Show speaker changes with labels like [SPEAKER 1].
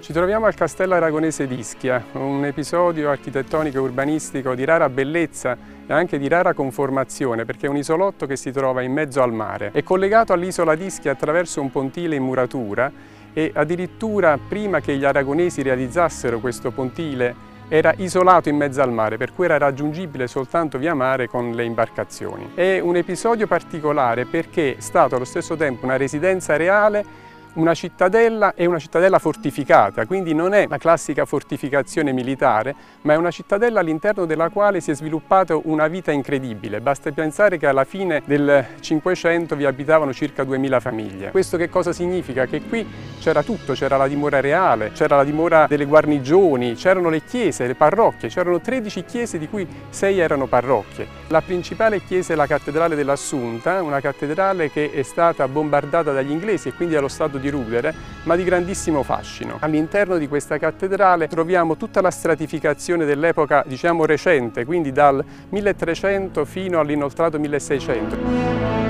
[SPEAKER 1] Ci troviamo al Castello Aragonese di Ischia, un episodio architettonico e urbanistico di rara bellezza e anche di rara conformazione, perché è un isolotto che si trova in mezzo al mare. È collegato all'isola di Ischia attraverso un pontile in muratura e addirittura prima che gli aragonesi realizzassero questo pontile era isolato in mezzo al mare, per cui era raggiungibile soltanto via mare con le imbarcazioni. È un episodio particolare perché è stato allo stesso tempo una residenza reale, una cittadella e una cittadella fortificata, quindi non è la classica fortificazione militare, ma è una cittadella all'interno della quale si è sviluppata una vita incredibile. Basta pensare che alla fine del Cinquecento vi abitavano circa 2000 famiglie. Questo che cosa significa? Che qui c'era tutto, c'era la dimora reale, c'era la dimora delle guarnigioni, c'erano le chiese, le parrocchie, c'erano 13 chiese di cui 6 erano parrocchie. La principale chiesa è la cattedrale dell'Assunta, una cattedrale che è stata bombardata dagli inglesi e quindi allo stato di rudere, ma di grandissimo fascino. All'interno di questa cattedrale troviamo tutta la stratificazione dell'epoca, diciamo, recente, quindi dal 1300 fino all'inoltrato 1600.